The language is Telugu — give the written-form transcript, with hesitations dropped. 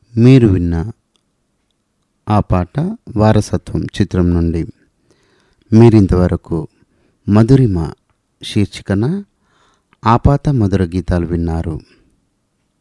మీరు విన్న ఆ పాట వారసత్వం చిత్రం నుండి. మీరింతవరకు మధురిమ శీర్షికన ఆపాత మధుర గీతాలు విన్నారు.